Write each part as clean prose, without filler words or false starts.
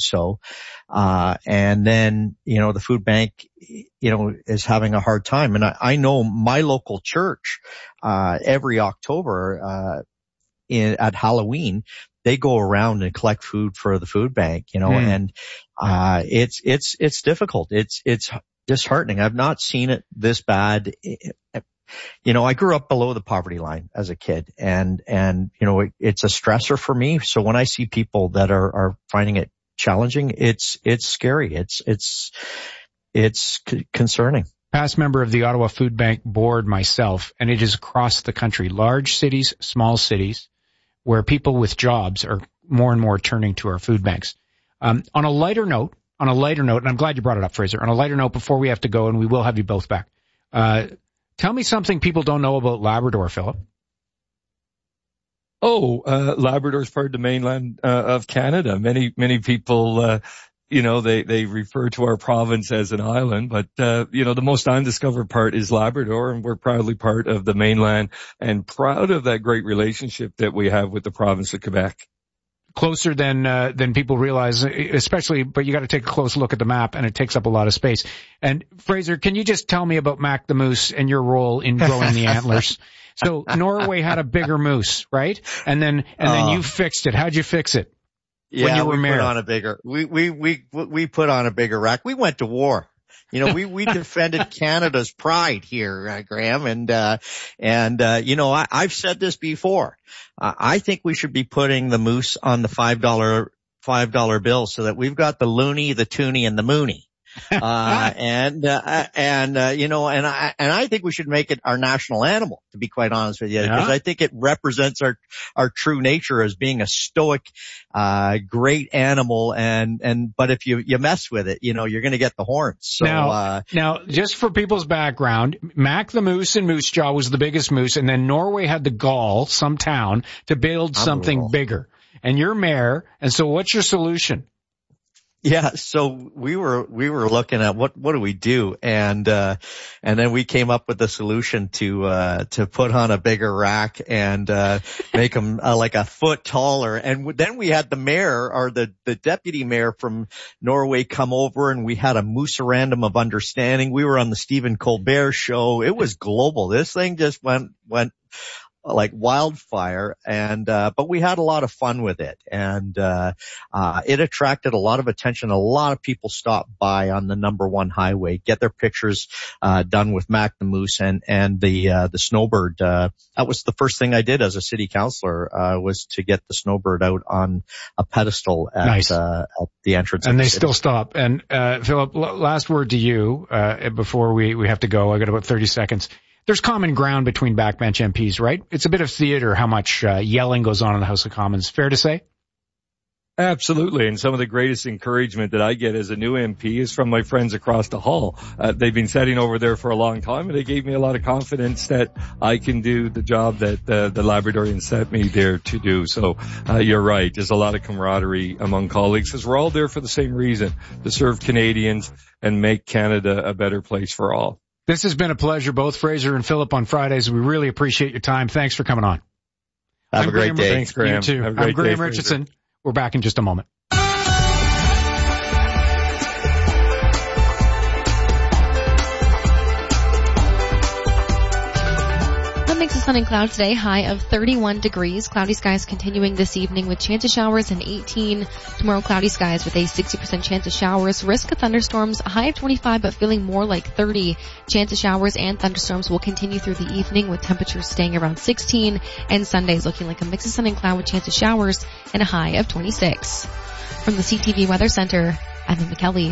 so. And then, the food bank, is having a hard time. And I know my local church, every October, at Halloween, they go around and collect food for the food bank, and, it's difficult. It's disheartening. I've not seen it this bad. I grew up below the poverty line as a kid, and it's a stressor for me. So when I see people that are finding it challenging, it's scary. It's concerning. Past member of the Ottawa Food Bank Board myself, and it is across the country, large cities, small cities, where people with jobs are more and more turning to our food banks. On a lighter note, and I'm glad you brought it up, Fraser, on a lighter note before we have to go, and we will have you both back, tell me something people don't know about Labrador, Philip. Labrador's part of the mainland of Canada. Many people, they refer to our province as an island, but, the most undiscovered part is Labrador, and we're proudly part of the mainland and proud of that great relationship that we have with the province of Quebec. Closer than people realize, especially, but you got to take a close look at the map, and it takes up a lot of space. And Fraser, can you just tell me about Mac the Moose and your role in growing the antlers? So Norway had a bigger moose, right? And then you fixed it. How'd you fix it? When you were mayor? We put on a bigger rack. We went to war. We defended Canada's pride here, Graham, and I've said this before. I think we should be putting the moose on the $5 bill so that we've got the loony, the toonie, and the moony. I think we should make it our national animal, to be quite honest with you, because I think it represents our true nature as being a stoic, great animal. But if you mess with it, you're going to get the horns. So, now, just for people's background, Mac the Moose in Moose Jaw was the biggest moose, and then Norway had the gall, some town, to build something bigger. And you're mayor, and so what's your solution? Yeah, so we were looking at what do we do, and then we came up with a solution to put on a bigger rack and make them like a foot taller. And then we had the mayor, or the deputy mayor from Norway, come over, and we had a mooserandum of understanding. We were on the Stephen Colbert show. It was global. This thing just went like wildfire, but we had a lot of fun with it, and it attracted a lot of attention. A lot of people stopped by on the number 1 highway, get their pictures done with Mac the Moose and the snowbird. That was the first thing I did as a city councillor, was to get the snowbird out on a pedestal at the entrance. And they still stop. And Philip, last word to you before we have to go. I got about 30 seconds. There's common ground between backbench MPs, right? It's a bit of theater how much yelling goes on in the House of Commons. Fair to say? Absolutely. And some of the greatest encouragement that I get as a new MP is from my friends across the hall. They've been sitting over there for a long time, and they gave me a lot of confidence that I can do the job that the Labradorians sent me there to do. So you're right. There's a lot of camaraderie among colleagues, because we're all there for the same reason, to serve Canadians and make Canada a better place for all. This has been a pleasure, both Fraser and Philip on Fridays. We really appreciate your time. Thanks for coming on. Have a great day. Thanks, Graham. You too. I'm Graham Richardson. We're back in just a moment. Mix of sun and cloud today, high of 31 degrees. Cloudy skies continuing this evening with chance of showers and 18. Tomorrow, cloudy skies with a 60% chance of showers. Risk of thunderstorms, a high of 25 but feeling more like 30. Chance of showers and thunderstorms will continue through the evening with temperatures staying around 16. And Sunday's looking like a mix of sun and cloud with chance of showers and a high of 26. From the CTV Weather Center, I'm Emma Kelly.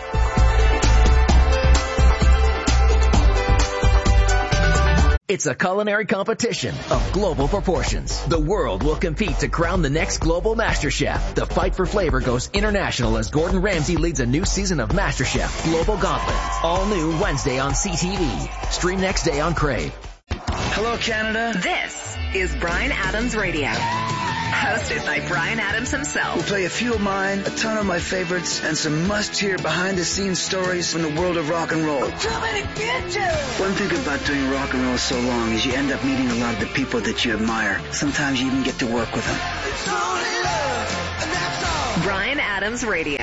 It's a culinary competition of global proportions. The world will compete to crown the next global MasterChef. The fight for flavor goes international as Gordon Ramsay leads a new season of MasterChef Global Gauntlet. All new Wednesday on CTV. Stream next day on Crave. Hello, Canada. This is Bryan Adams Radio. Hosted by Bryan Adams himself. We'll play a few of mine, a ton of my favorites, and some must-hear behind-the-scenes stories from the world of rock and roll. I'm coming to get you! One thing about doing rock and roll so long is you end up meeting a lot of the people that you admire. Sometimes you even get to work with them. Bryan Adams. Adams Radio.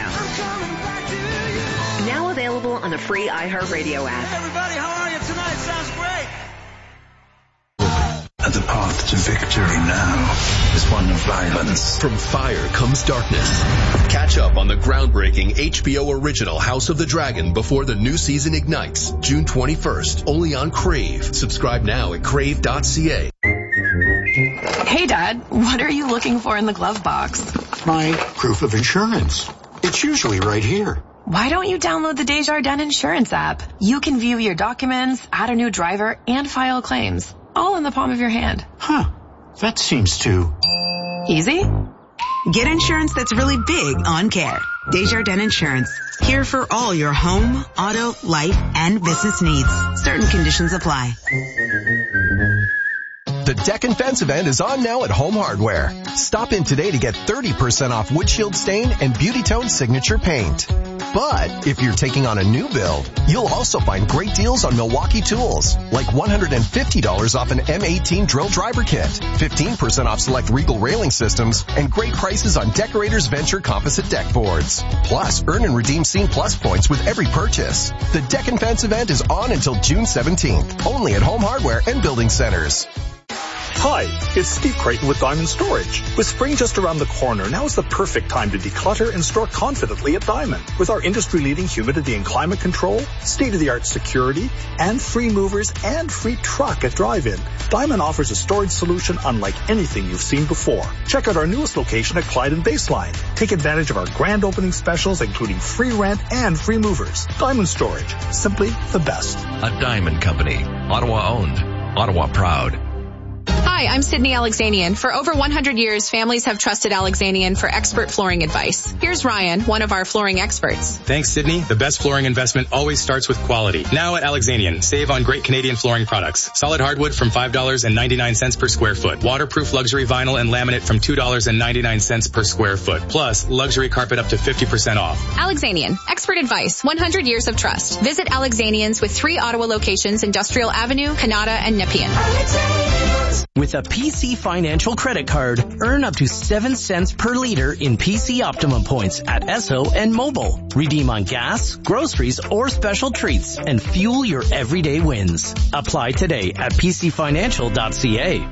Now available on the free iHeartRadio app. Hey everybody, how are you tonight? Sounds great. And the path to victory now is one of violence. From fire comes darkness. Catch up on the groundbreaking HBO original House of the Dragon before the new season ignites, June 21st, only on Crave. Subscribe now at crave.ca. Hey, Dad, what are you looking for in the glove box? My proof of insurance. It's usually right here. Why don't you download the Desjardins Insurance app? You can view your documents, add a new driver, and file claims, all in the palm of your hand. Huh. That seems too easy. Get insurance that's really big on care. Desjardins Insurance. Here for all your home, auto, life, and business needs. Certain conditions apply. The Deck and Fence event is on now at Home Hardware. Stop in today to get 30% off windshield stain and Beauty Tone signature paint. But if you're taking on a new build, you'll also find great deals on Milwaukee tools, like $150 off an M18 drill driver kit, 15% off select Regal railing systems, and great prices on Decorators Venture composite deck boards. Plus, earn and redeem Scene Plus points with every purchase. The Deck and Fence event is on until June 17th, only at Home Hardware and Building Centers. Hi, it's Steve Creighton with Diamond Storage. With spring just around the corner, now is the perfect time to declutter and store confidently at Diamond. With our industry-leading humidity and climate control, state-of-the-art security, and free movers and free truck at drive-in, Diamond offers a storage solution unlike anything you've seen before. Check out our newest location at Clyde and Baseline. Take advantage of our grand opening specials, including free rent and free movers. Diamond Storage, simply the best. A Diamond Company, Ottawa owned, Ottawa proud. Hi, I'm Sydney Alexanian. For over 100 years, families have trusted Alexanian for expert flooring advice. Here's Ryan, one of our flooring experts. Thanks, Sydney. The best flooring investment always starts with quality. Now at Alexanian, save on great Canadian flooring products. Solid hardwood from $5.99 per square foot. Waterproof luxury vinyl and laminate from $2.99 per square foot. Plus, luxury carpet up to 50% off. Alexanian, expert advice, 100 years of trust. Visit Alexanians with 3 Ottawa locations, Industrial Avenue, Canada, and Nepean. With a PC Financial credit card, earn up to 7 cents per liter in PC Optimum points at Esso and Mobile. Redeem on gas, groceries, or special treats and fuel your everyday wins. Apply today at pcfinancial.ca.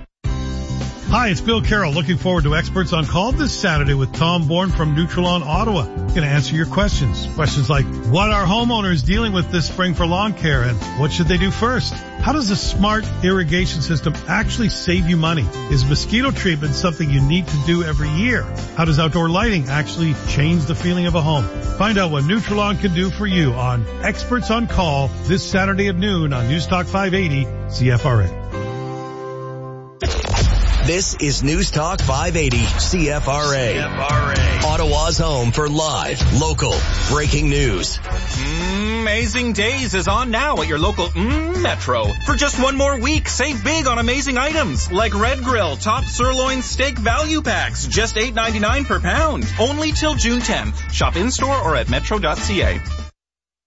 Hi, it's Bill Carroll. Looking forward to Experts on Call this Saturday with Tom Bourne from Nutrilon, Ottawa. Going to answer your questions. Questions like, what are homeowners dealing with this spring for lawn care, and what should they do first? How does a smart irrigation system actually save you money? Is mosquito treatment something you need to do every year? How does outdoor lighting actually change the feeling of a home? Find out what Nutrilon can do for you on Experts on Call this Saturday at noon on News Talk 580 CFRA. This is News Talk 580 CFRA. Ottawa's home for live, local, breaking news. Amazing Days is on now at your local Metro. For just one more week, save big on amazing items like Red Grill Top Sirloin Steak Value Packs, just $8.99 per pound. Only till June 10th. Shop in-store or at metro.ca.